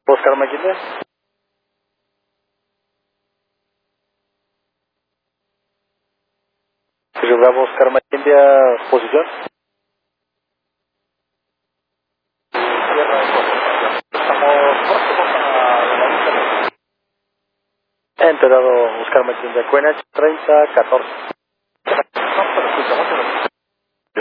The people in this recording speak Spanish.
Oscar Maquindia. Bravo Oscar Maquindia, posición. Tierra de Costa. Estamos próximos a la lista. Enterado Oscar Maquindia, Cuenach 3014.